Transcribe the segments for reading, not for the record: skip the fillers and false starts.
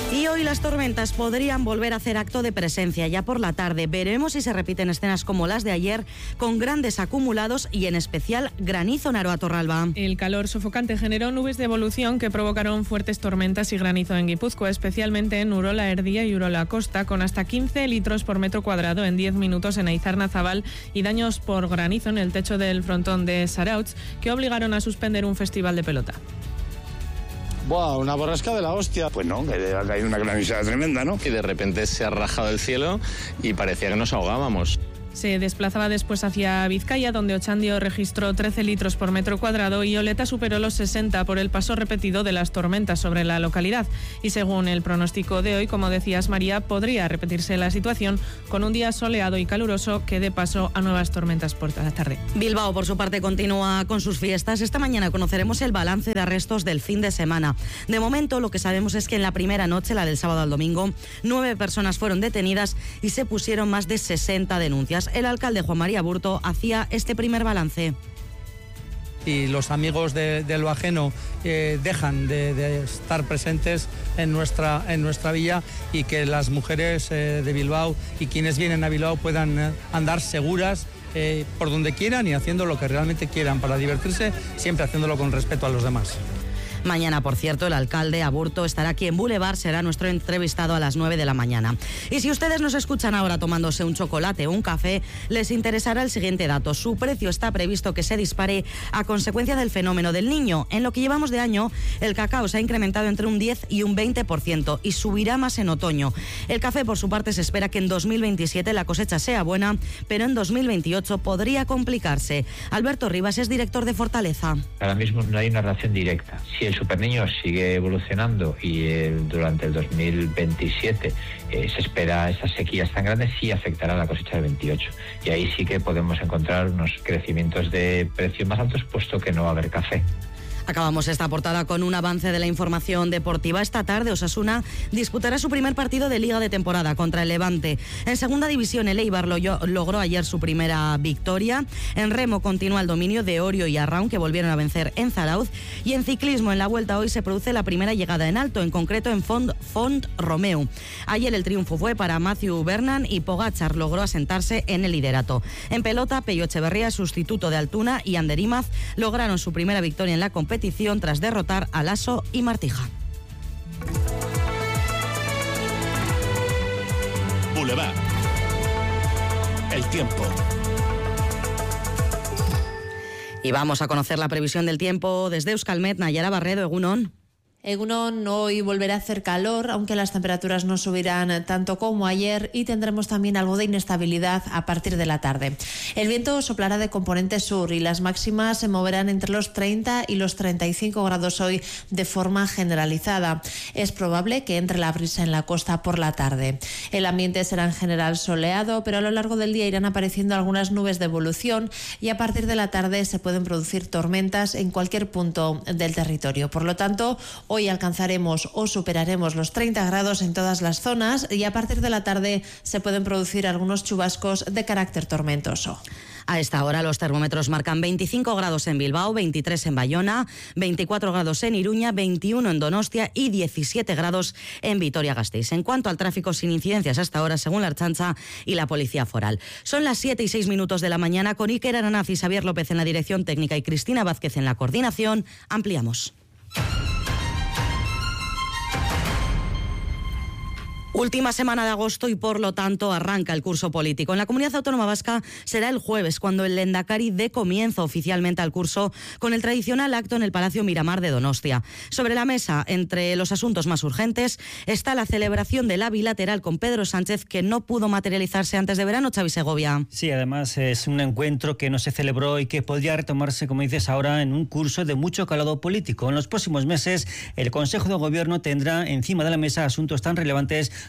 Y hoy las tormentas podrían volver a hacer acto de presencia ya por la tarde. Veremos si se repiten escenas como las de ayer, con grandes acumulados y en especial granizo en Aroa Torralba. El calor sofocante generó nubes de evolución que provocaron fuertes tormentas y granizo en Guipúzcoa, especialmente en Urola Erdía y Urola Costa, con hasta 15 litros por metro cuadrado en 10 minutos en Aizarna-Zabal y daños por granizo en el techo del frontón de Sarautz, que obligaron a suspender un festival de pelota. Buah, una borrasca de la hostia. Pues no, que ha caído una granizada tremenda, ¿no? Y de repente se ha rajado el cielo y parecía que nos ahogábamos. Se desplazaba después hacia Vizcaya, donde Ochandio registró 13 litros por metro cuadrado y Oleta superó los 60 por el paso repetido de las tormentas sobre la localidad. Y según el pronóstico de hoy, como decías, María, podría repetirse la situación con un día soleado y caluroso que dé paso a nuevas tormentas por la tarde. Bilbao, por su parte, continúa con sus fiestas. Esta mañana conoceremos el balance de arrestos del fin de semana. De momento, lo que sabemos es que en la primera noche, la del sábado al domingo, 9 personas fueron detenidas y se pusieron más de 60 denuncias. El alcalde Juan María Burto hacía este primer balance. Y los amigos de lo ajeno dejan de estar presentes en nuestra villa, y que las mujeres de Bilbao y quienes vienen a Bilbao puedan andar seguras por donde quieran y haciendo lo que realmente quieran para divertirse, siempre haciéndolo con respeto a los demás. Mañana, por cierto, el alcalde Aburto estará aquí en Boulevard, será nuestro entrevistado a las 9 de la mañana. Y si ustedes nos escuchan ahora tomándose un chocolate o un café, les interesará el siguiente dato. Su precio está previsto que se dispare a consecuencia del fenómeno del Niño. En lo que llevamos de año, el cacao se ha incrementado entre un 10 y un 20% y subirá más en otoño. El café, por su parte, se espera que en 2027 la cosecha sea buena, pero en 2028 podría complicarse. Alberto Rivas es director de Fortaleza. Ahora mismo no hay una relación directa. Si el superniño sigue evolucionando y durante el 2027 se espera esas sequías tan grandes, sí afectará a la cosecha del 28. Y ahí sí que podemos encontrar unos crecimientos de precios más altos, puesto que no va a haber café. Acabamos esta portada con un avance de la información deportiva. Esta tarde Osasuna disputará su primer partido de Liga de temporada contra el Levante. En segunda división el Eibar logró ayer su primera victoria. En remo continúa el dominio de Orio y Arraun, que volvieron a vencer en Zarauz. Y en ciclismo, en la Vuelta hoy se produce la primera llegada en alto, en concreto en Font Romeu. Ayer el triunfo fue para Matthew Bernal y Pogačar logró asentarse en el liderato. En pelota, Pello Echeverría, sustituto de Altuna, y Ander Imaz lograron su primera victoria en la competición tras derrotar a Lasso y Martija. Boulevard. El tiempo. Y vamos a conocer la previsión del tiempo desde Euskalmet. Nayara Barredo, Egunon. Egunon, hoy volverá a hacer calor, aunque las temperaturas no subirán tanto como ayer, y tendremos también algo de inestabilidad a partir de la tarde. El viento soplará de componente sur y las máximas se moverán entre los 30 y los 35 grados hoy de forma generalizada. Es probable que entre la brisa en la costa por la tarde. El ambiente será en general soleado, pero a lo largo del día irán apareciendo algunas nubes de evolución y a partir de la tarde se pueden producir tormentas en cualquier punto del territorio. Por lo tanto, hoy alcanzaremos o superaremos los 30 grados en todas las zonas y a partir de la tarde se pueden producir algunos chubascos de carácter tormentoso. A esta hora los termómetros marcan 25 grados en Bilbao, 23 en Bayona, 24 grados en Iruña, 21 en Donostia y 17 grados en Vitoria-Gasteiz. En cuanto al tráfico, sin incidencias hasta ahora, según la Ertzaintza y la Policía Foral. Son las 7:06 de la mañana, con Iker Aranaz y Xavier López en la dirección técnica y Cristina Vázquez en la coordinación. Ampliamos. Última semana de agosto y por lo tanto arranca el curso político. En la Comunidad Autónoma Vasca será el jueves cuando el Lehendakari dé comienzo oficialmente al curso con el tradicional acto en el Palacio Miramar de Donostia. Sobre la mesa, entre los asuntos más urgentes, está la celebración de la bilateral con Pedro Sánchez, que no pudo materializarse antes de verano, Xavi Segovia. Sí, además es un encuentro que no se celebró y que podría retomarse, como dices ahora, en un curso de mucho calado político. En los próximos meses, el Consejo de Gobierno tendrá encima de la mesa asuntos tan relevantes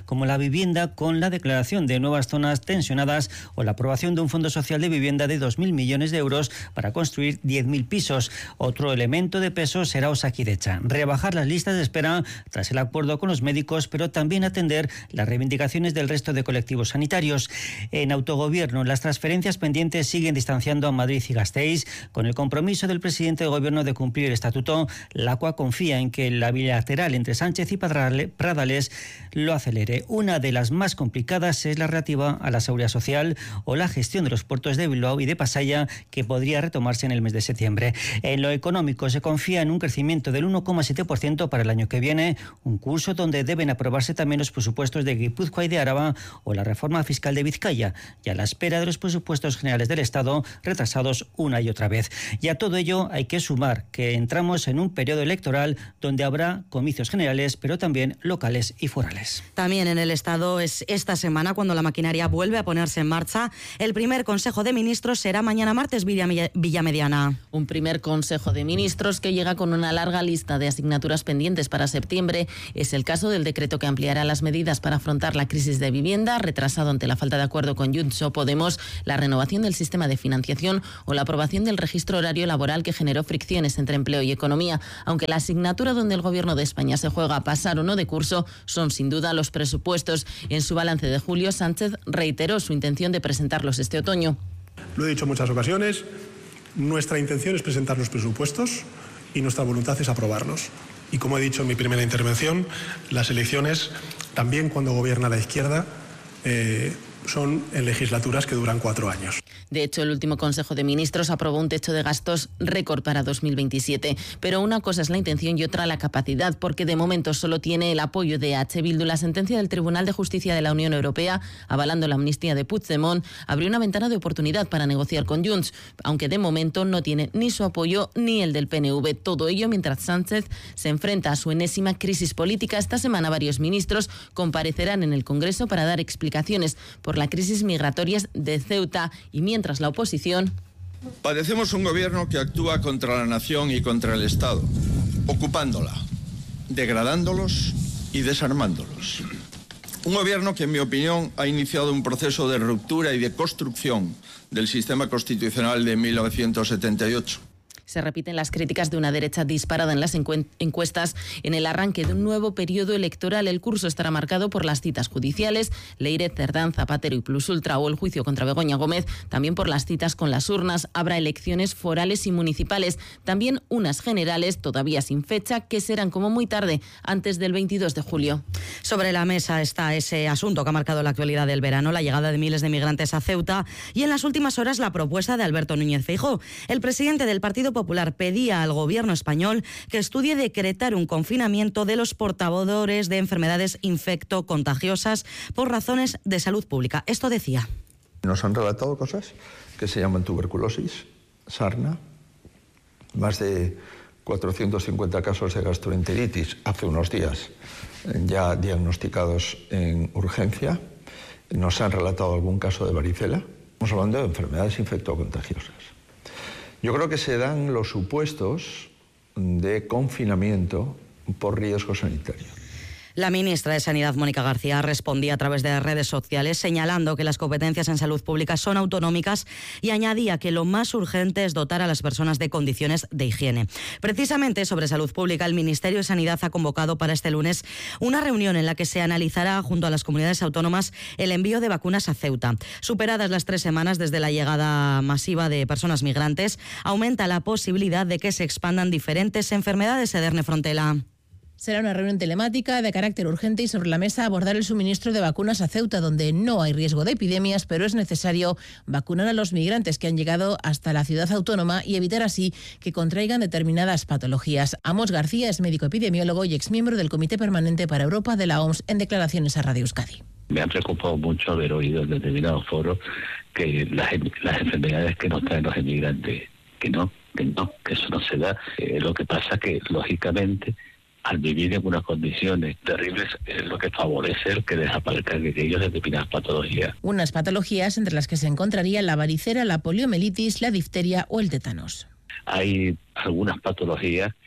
como la vivienda con la declaración de nuevas zonas tensionadas o la aprobación de un fondo social de vivienda de 2.000 millones de euros para construir 10.000 pisos. Otro elemento de peso será Osakidetza. Rebajar las listas de espera tras el acuerdo con los médicos, pero también atender las reivindicaciones del resto de colectivos sanitarios. En autogobierno, las transferencias pendientes siguen distanciando a Madrid y Gasteiz. Con el compromiso del presidente del Gobierno de cumplir el estatuto, la CUA confía en que la bilateral entre Sánchez y Pradales lo acelere. Una de las más complicadas es la relativa a la seguridad social o la gestión de los puertos de Bilbao y de Pasaia, que podría retomarse en el mes de septiembre. En lo económico, se confía en un crecimiento del 1,7% para el año que viene, un curso donde deben aprobarse también los presupuestos de Guipúzcoa y de Araba o la reforma fiscal de Vizcaya, y a la espera de los presupuestos generales del Estado, retrasados una y otra vez. Y a todo ello hay que sumar que entramos en un periodo electoral donde habrá comicios generales, pero también locales y forales. También en el Estado es esta semana cuando la maquinaria vuelve a ponerse en marcha. El primer Consejo de Ministros será mañana martes, Villamediana. Un primer Consejo de Ministros que llega con una larga lista de asignaturas pendientes para septiembre. Es el caso del decreto que ampliará las medidas para afrontar la crisis de vivienda, retrasado ante la falta de acuerdo con Junts o Podemos, la renovación del sistema de financiación o la aprobación del registro horario laboral que generó fricciones entre empleo y economía. Aunque la asignatura donde el Gobierno de España se juega a pasar o no de curso son sin duda los presupuestos. En su balance de julio, Sánchez reiteró su intención de presentarlos este otoño. Lo he dicho en muchas ocasiones, nuestra intención es presentar los presupuestos y nuestra voluntad es aprobarlos. Y como he dicho en mi primera intervención, las elecciones, también cuando gobierna la izquierda, son en legislaturas que duran 4 años. De hecho, el último Consejo de Ministros aprobó un techo de gastos récord para 2027. Pero una cosa es la intención y otra la capacidad, porque de momento solo tiene el apoyo de H. Bildu. La sentencia del Tribunal de Justicia de la Unión Europea, avalando la amnistía de Puigdemont, abrió una ventana de oportunidad para negociar con Junts, aunque de momento no tiene ni su apoyo ni el del PNV. Todo ello mientras Sánchez se enfrenta a su enésima crisis política. Esta semana varios ministros comparecerán en el Congreso para dar explicaciones por la crisis migratoria de Ceuta, y mientras la oposición... Padecemos un gobierno que actúa contra la nación y contra el Estado, ocupándola, degradándolos y desarmándolos. Un gobierno que, en mi opinión, ha iniciado un proceso de ruptura y de construcción del sistema constitucional de 1978. Se repiten las críticas de una derecha disparada en las encuestas en el arranque de un nuevo periodo electoral. El curso estará marcado por las citas judiciales, Leire, Cerdán, Zapatero y Plus Ultra, o el juicio contra Begoña Gómez, también por las citas con las urnas. Habrá elecciones forales y municipales, también unas generales, todavía sin fecha, que serán como muy tarde, antes del 22 de julio. Sobre la mesa está ese asunto que ha marcado la actualidad del verano, la llegada de miles de migrantes a Ceuta, y en las últimas horas la propuesta de Alberto Núñez Feijóo. El presidente del Partido Popular pedía al gobierno español que estudie decretar un confinamiento de los portadores de enfermedades infectocontagiosas por razones de salud pública. Esto decía. Nos han relatado cosas que se llaman tuberculosis, sarna, más de 450 casos de gastroenteritis hace unos días ya diagnosticados en urgencia. Nos han relatado algún caso de varicela. Estamos hablando de enfermedades infectocontagiosas. Yo creo que se dan los supuestos de confinamiento por riesgo sanitario. La ministra de Sanidad, Mónica García, respondía a través de redes sociales señalando que las competencias en salud pública son autonómicas y añadía que lo más urgente es dotar a las personas de condiciones de higiene. Precisamente sobre salud pública, el Ministerio de Sanidad ha convocado para este lunes una reunión en la que se analizará junto a las comunidades autónomas el envío de vacunas a Ceuta. Superadas las 3 semanas desde la llegada masiva de personas migrantes, aumenta la posibilidad de que se expandan diferentes enfermedades. Ederne Frontela. Será una reunión telemática de carácter urgente y sobre la mesa abordar el suministro de vacunas a Ceuta, donde no hay riesgo de epidemias, pero es necesario vacunar a los migrantes que han llegado hasta la ciudad autónoma y evitar así que contraigan determinadas patologías. Amos García es médico epidemiólogo y exmiembro del Comité Permanente para Europa de la OMS, en declaraciones a Radio Euskadi. Me ha preocupado mucho haber oído en determinados foros que las enfermedades que nos traen los emigrantes, que eso no se da. Lo que pasa que, lógicamente, al vivir en unas condiciones terribles, es lo que favorece el que desaparezcan de ellos determinadas patologías. Unas patologías entre las que se encontraría la varicela, la poliomielitis, la difteria o el tétanos. Hay algunas patologías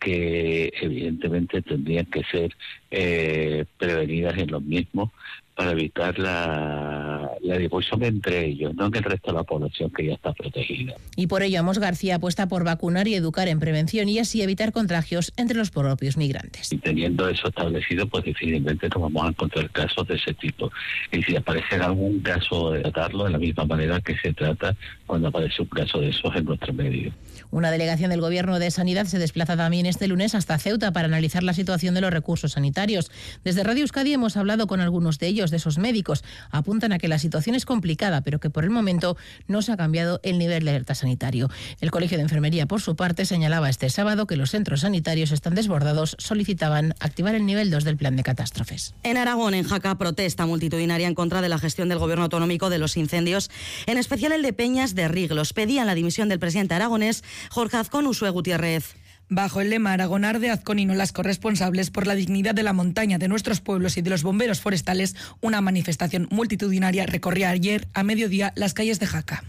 que evidentemente tendrían que ser prevenidas en los mismos para evitar la división entre ellos, no en el resto de la población que ya está protegida. Y por ello Amos García apuesta por vacunar y educar en prevención y así evitar contagios entre los propios migrantes. Y teniendo eso establecido, pues difícilmente nos vamos a encontrar casos de ese tipo. Y si aparece algún caso, de tratarlo de la misma manera que se trata cuando aparece un caso de esos en nuestro medio. Una delegación del Gobierno de Sanidad se desplaza también este lunes hasta Ceuta para analizar la situación de los recursos sanitarios. Desde Radio Euskadi hemos hablado con algunos de ellos, de esos médicos. Apuntan a que la situación es complicada, pero que por el momento no se ha cambiado el nivel de alerta sanitario. El Colegio de Enfermería, por su parte, señalaba este sábado que los centros sanitarios están desbordados. Solicitaban activar el nivel 2 del plan de catástrofes. En Aragón, en Jaca, protesta multitudinaria en contra de la gestión del Gobierno autonómico de los incendios, en especial el de Peñas de Riglos. Pedían la dimisión del presidente aragonés, Jorge Azcón Usue Gutiérrez. Bajo el lema Aragón arde, Azcón y no las corresponsables por la dignidad de la montaña, de nuestros pueblos y de los bomberos forestales, una manifestación multitudinaria recorría ayer a mediodía las calles de Jaca.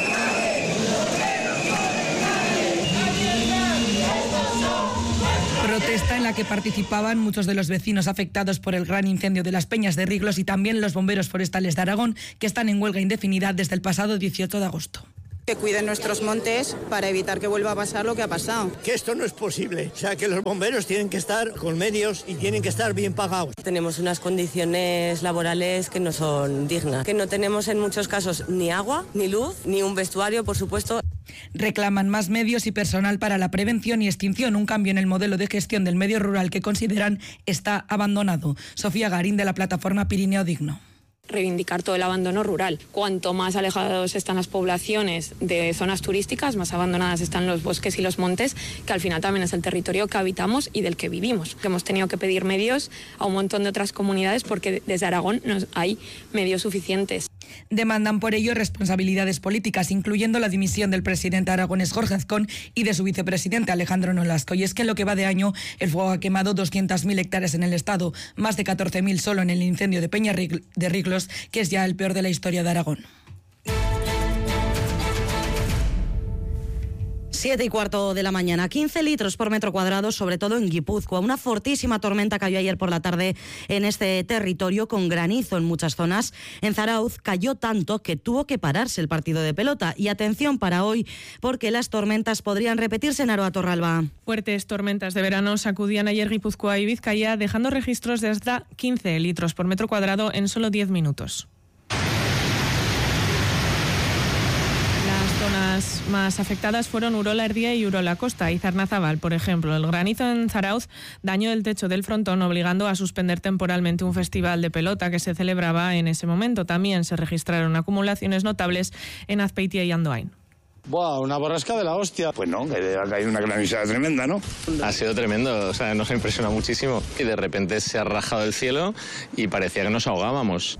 Protesta en la que participaban muchos de los vecinos afectados por el gran incendio de las Peñas de Riglos y también los bomberos forestales de Aragón, que están en huelga indefinida desde el pasado 18 de agosto. Que cuiden nuestros montes para evitar que vuelva a pasar lo que ha pasado. Que esto no es posible, o sea que los bomberos tienen que estar con medios y tienen que estar bien pagados. Tenemos unas condiciones laborales que no son dignas, que no tenemos en muchos casos ni agua, ni luz, ni un vestuario, por supuesto. Reclaman más medios y personal para la prevención y extinción, un cambio en el modelo de gestión del medio rural que consideran está abandonado. Sofía Garín, de la plataforma Pirineo Digno. Reivindicar todo el abandono rural. Cuanto más alejados están las poblaciones de zonas turísticas, más abandonadas están los bosques y los montes, que al final también es el territorio que habitamos y del que vivimos. Hemos tenido que pedir medios a un montón de otras comunidades porque desde Aragón no hay medios suficientes. Demandan por ello responsabilidades políticas, incluyendo la dimisión del presidente aragonés Jorge Azcón y de su vicepresidente Alejandro Nolasco. Y es que en lo que va de año, el fuego ha quemado 200.000 hectáreas en el estado, más de 14.000 solo en el incendio de Peña de Riglos, que es ya el peor de la historia de Aragón. 7:15 de la mañana, 15 litros por metro cuadrado, sobre todo en Guipúzcoa. Una fortísima tormenta cayó ayer por la tarde en este territorio, con granizo en muchas zonas. En Zarauz cayó tanto que tuvo que pararse el partido de pelota. Y atención para hoy, porque las tormentas podrían repetirse en Aroa Torralba. Fuertes tormentas de verano sacudían ayer Guipúzcoa y Vizcaya, dejando registros de hasta 15 litros por metro cuadrado en solo 10 minutos. Las zonas más afectadas fueron Urola Erdia y Urola Costa y Zarnazabal, por ejemplo. El granizo en Zarauz dañó el techo del frontón, obligando a suspender temporalmente un festival de pelota que se celebraba en ese momento. También se registraron acumulaciones notables en Azpeitia y Andoain. Buah, una borrasca de la hostia. Pues no, que ha caído una granizada tremenda, ¿no? Ha sido tremendo, o sea, nos ha impresionado muchísimo. Y de repente se ha rajado el cielo y parecía que nos ahogábamos.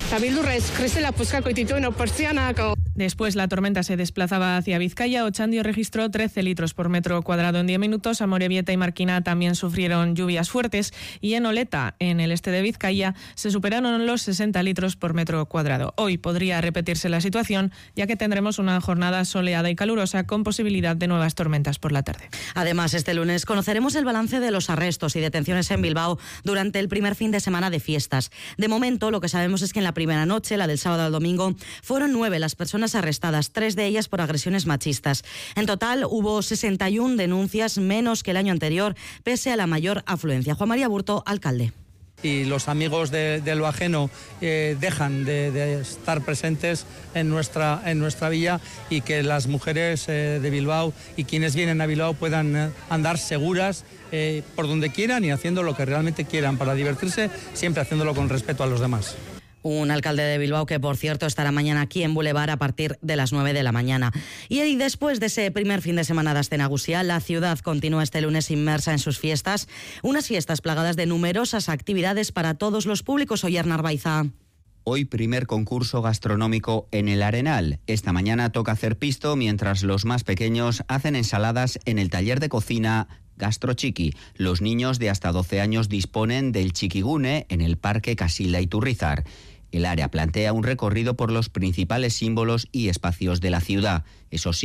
Después la tormenta se desplazaba hacia Vizcaya. Ochandio registró 13 litros por metro cuadrado en 10 minutos. Amorebieta y Marquina también sufrieron lluvias fuertes. Y en Oleta, en el este de Vizcaya, se superaron los 60 litros por metro cuadrado. Hoy podría repetirse la situación, ya que tendremos una jornada soleada y calurosa con posibilidad de nuevas tormentas por la tarde. Además, este lunes conoceremos el balance de los arrestos y detenciones en Bilbao durante el primer fin de semana de fiestas. De momento, lo que sabemos es que en la primera noche, la del sábado al domingo, fueron 9 las personas arrestadas, 3 de ellas por agresiones machistas. En total, hubo 61 denuncias, menos que el año anterior, pese a la mayor afluencia. Juan María Burto, alcalde. Y los amigos de lo ajeno dejan de estar presentes en nuestra villa, y que las mujeres de Bilbao y quienes vienen a Bilbao puedan andar seguras por donde quieran y haciendo lo que realmente quieran para divertirse, siempre haciéndolo con respeto a los demás. Un alcalde de Bilbao que, por cierto, estará mañana aquí en Boulevard a partir de las 9 de la mañana. Y después de ese primer fin de semana de Aste Nagusia, la ciudad continúa este lunes inmersa en sus fiestas. Unas fiestas plagadas de numerosas actividades para todos los públicos. Oyer Narbaiza. Hoy primer concurso gastronómico en el Arenal. Esta mañana toca hacer pisto mientras los más pequeños hacen ensaladas en el taller de cocina Gastro Chiqui. Los niños de hasta 12 años disponen del Chiquigune en el Parque Casilda Iturrizar. El área plantea un recorrido por los principales símbolos y espacios de la ciudad. Eso sí,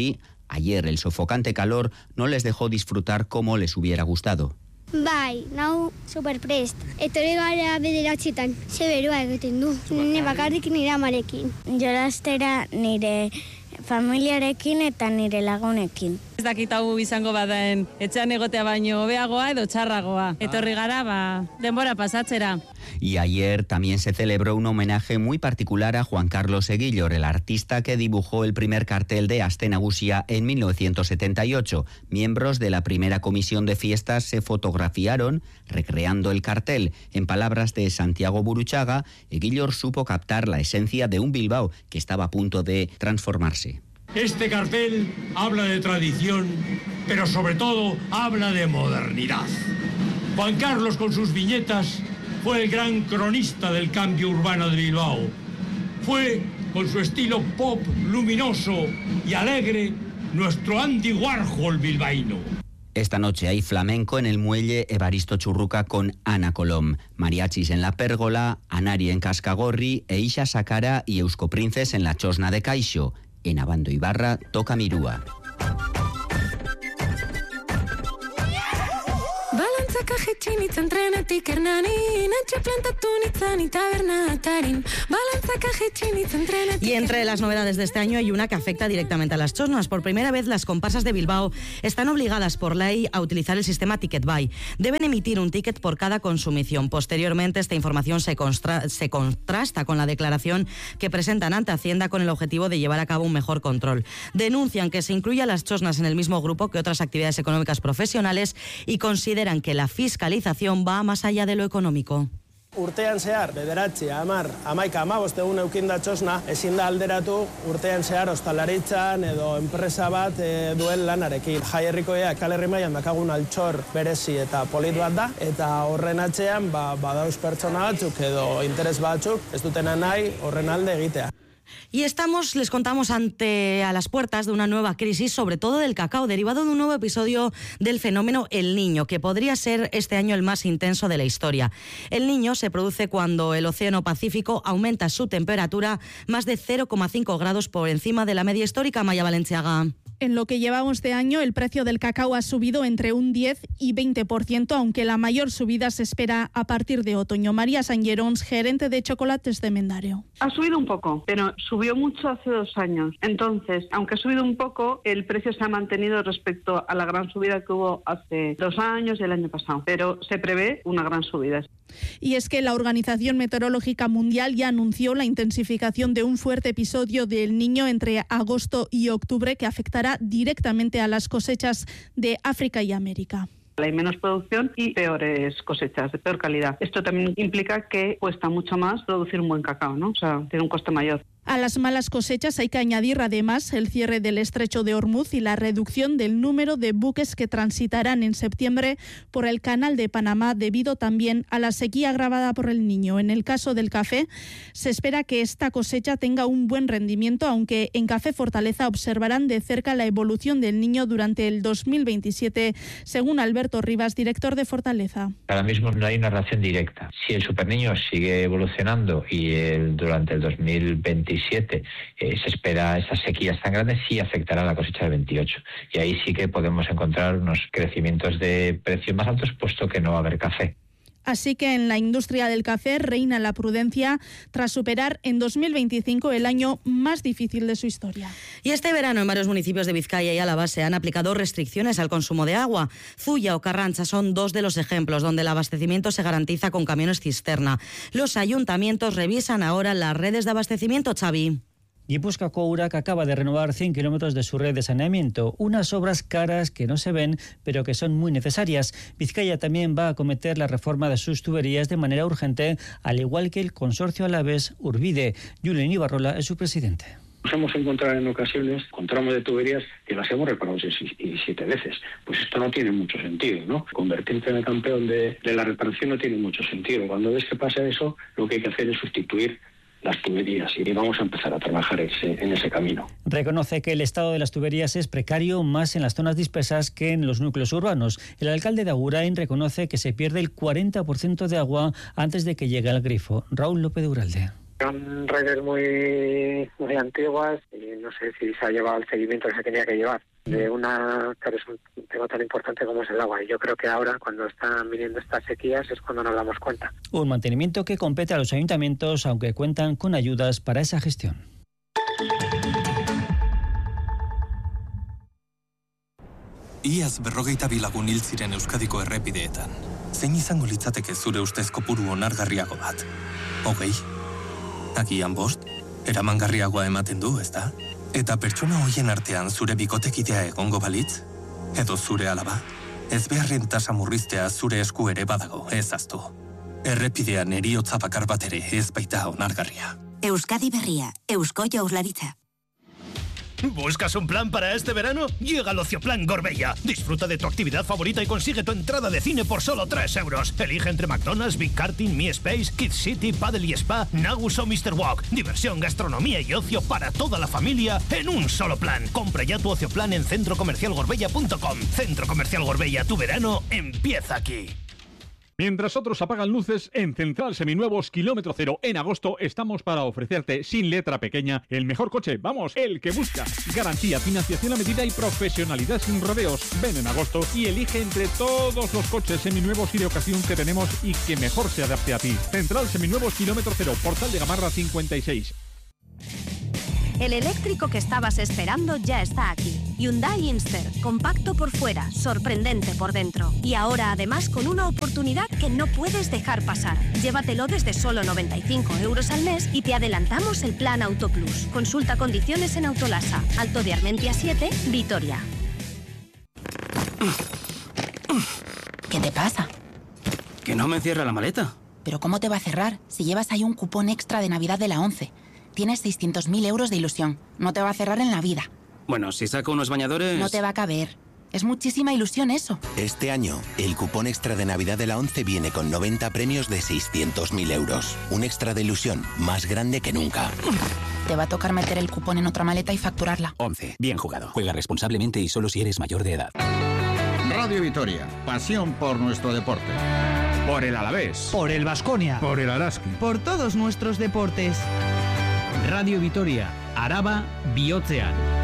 Ayer el sofocante calor no les dejó disfrutar como les hubiera gustado. Bai, nau superprest. Etorri gara bederatzitan, ze beroa egiten du. Ne bakarrik nire amarekin. Jolastera nire familiarekin eta nire lagunekin. Ez dakit hau izango badaen etxean egotea baino hobeagoa edo txarragoa. Etorri gara, denbora pasatzera. Y ayer también se celebró un homenaje muy particular a Juan Carlos Eguillor, el artista que dibujó el primer cartel de Aste Nagusia en 1978. Miembros de la primera comisión de fiestas se fotografiaron recreando el cartel. En palabras de Santiago Buruchaga, Eguillor supo captar la esencia de un Bilbao que estaba a punto de transformarse. Este cartel habla de tradición, pero sobre todo habla de modernidad. Juan Carlos, con sus viñetas, fue el gran cronista del cambio urbano de Bilbao. Fue, con su estilo pop luminoso y alegre, nuestro Andy Warhol bilbaíno. Esta noche hay flamenco en el muelle Evaristo Churruca con Ana Colom, mariachis en la Pérgola, Anari en Cascagorri e Isha Sakara y Eusko Princes en la Chosna de Caixo. En Abando Ibarra toca Mirúa. Y entre las novedades de este año hay una que afecta directamente a las chosnas. Por primera vez las comparsas de Bilbao están obligadas por ley a utilizar el sistema Ticket Buy. Deben emitir un ticket por cada consumición. Posteriormente esta información se contrasta con la declaración que presentan ante Hacienda con el objetivo de llevar a cabo un mejor control. Denuncian que se incluye a las chosnas en el mismo grupo que otras actividades económicas profesionales y consideran que la fiscalización va más allá de lo económico. Urtean zehar, 9, 10, 11, 15 egun eukinda txosna, ezin da alderatu urtean zehar ostalaritzan edo enpresa bat duen lanarekin. Jai Herrikoia Kale Herri mailan dakagun altxor berezi eta polit bat da, eta horren atzean badauz pertsona batzuk edo interes batzuk ez dutena nahi horren alde egitea. Y les contamos a las puertas de una nueva crisis, sobre todo del cacao, derivado de un nuevo episodio del fenómeno El Niño, que podría ser este año el más intenso de la historia. El Niño se produce cuando el Océano Pacífico aumenta su temperatura más de 0,5 grados por encima de la media histórica. Maya Valenciaga. En lo que llevamos de año, el precio del cacao ha subido entre un 10 y 20%, aunque la mayor subida se espera a partir de otoño. María Sangerons, gerente de chocolates de Mendario. Ha subido un poco, pero subió mucho hace 2 años. Entonces, aunque ha subido un poco, el precio se ha mantenido respecto a la gran subida que hubo hace 2 años y el año pasado. Pero se prevé una gran subida. Y es que la Organización Meteorológica Mundial ya anunció la intensificación de un fuerte episodio del Niño entre agosto y octubre que afectará directamente a las cosechas de África y América. Hay menos producción y peores cosechas, de peor calidad. Esto también implica que cuesta mucho más producir un buen cacao, ¿no? O sea, tiene un coste mayor. A las malas cosechas hay que añadir además el cierre del estrecho de Hormuz y la reducción del número de buques que transitarán en septiembre por el canal de Panamá debido también a la sequía agravada por el Niño. En el caso del café, se espera que esta cosecha tenga un buen rendimiento, aunque en Café Fortaleza observarán de cerca la evolución del Niño durante el 2027, según Alberto Rivas, director de Fortaleza. Ahora mismo no hay una relación directa. Si el superniño sigue evolucionando y durante el 2027 se espera esas sequías tan grandes, sí afectará la cosecha del 28. Y ahí sí que podemos encontrar unos crecimientos de precios más altos, puesto que no va a haber café. Así que en la industria del café reina la prudencia tras superar en 2025 el año más difícil de su historia. Y este verano en varios municipios de Vizcaya y Álava se han aplicado restricciones al consumo de agua. Zuya o Carrancha son 2 de los ejemplos donde el abastecimiento se garantiza con camiones cisterna. Los ayuntamientos revisan ahora las redes de abastecimiento, Xavi. Guipúzcoako Urak acaba de renovar 100 kilómetros de su red de saneamiento, unas obras caras que no se ven, pero que son muy necesarias. Vizcaya también va a acometer la reforma de sus tuberías de manera urgente, al igual que el consorcio alavés Urbide. Julen Ibarrola es su presidente. Nos hemos encontrado en ocasiones con tramos de tuberías que las hemos reparado 7 veces. Pues esto no tiene mucho sentido, ¿no? Convertirte en el campeón de la reparación no tiene mucho sentido. Cuando ves que pasa eso, lo que hay que hacer es sustituir las tuberías y vamos a empezar a trabajar en ese camino. Reconoce que el estado de las tuberías es precario más en las zonas dispersas que en los núcleos urbanos. El alcalde de Agurain reconoce que se pierde el 40% de agua antes de que llegue al grifo. Raúl López de Uralde. Son redes muy antiguas y no sé si se ha llevado el seguimiento que se tenía que llevar. de un tema tan importante como es el agua. Y yo creo que ahora, cuando están viniendo estas sequías, es cuando nos damos cuenta. Un mantenimiento que compete a los ayuntamientos, aunque cuentan con ayudas para esa gestión. Iaz 42 lagun hil ziren Euskadiko errepideetan. Zein izango litzateke zure ustez kopuru onargarriago bat? 20? Agian 5? Eramangarriagoa ematen du, ezta? Eta pertsona hoien artean zure bikotekidea egongo balitz? Edo zure alaba? Ez beharren tasa murriztea zure esku ere badago, ez aztu. Errepidean heriotza bakar bat ere ez baita onargarria. Euskadi Berria, Eusko Jaurlaritza. ¿Buscas un plan para este verano? Llega al Ocioplan Gorbella. Disfruta de tu actividad favorita y consigue tu entrada de cine por solo 3 euros. Elige entre McDonald's, Big Karting, Mi Space, Kids City, Paddle y Spa, Nagus o Mr. Walk. Diversión, gastronomía y ocio para toda la familia en un solo plan. Compra ya tu Ocioplan en centrocomercialgorbella.com. Centro Comercial Gorbella, tu verano empieza aquí. Mientras otros apagan luces, en Central Seminuevos Kilómetro Cero en agosto estamos para ofrecerte sin letra pequeña el mejor coche, vamos, el que buscas. Garantía, financiación a medida y profesionalidad sin rodeos. Ven en agosto y elige entre todos los coches seminuevos y de ocasión que tenemos y que mejor se adapte a ti. Central Seminuevos Kilómetro Cero, Portal de Gamarra 56. El eléctrico que estabas esperando ya está aquí. Hyundai Inster, compacto por fuera, sorprendente por dentro. Y ahora además con una oportunidad que no puedes dejar pasar. Llévatelo desde solo 95 euros al mes y te adelantamos el plan Auto Plus. Consulta condiciones en Autolasa. Alto de Armentia 7, Vitoria. ¿Qué te pasa? Que no me cierra la maleta. ¿Pero cómo te va a cerrar si llevas ahí un cupón extra de Navidad de la 11? Tienes 600.000 euros de ilusión. No te va a cerrar en la vida. Bueno, si saco unos bañadores... No te va a caber. Es muchísima ilusión eso. Este año, el cupón extra de Navidad de la 11 viene con 90 premios de 600.000 euros. Un extra de ilusión más grande que nunca. Te va a tocar meter el cupón en otra maleta y facturarla. 11. Bien jugado. Juega responsablemente y solo si eres mayor de edad. Radio Vitoria. Pasión por nuestro deporte. Por el Alavés. Por el Baskonia. Por el Araski. Por todos nuestros deportes. Radio Vitoria, Araba, Bihotzean.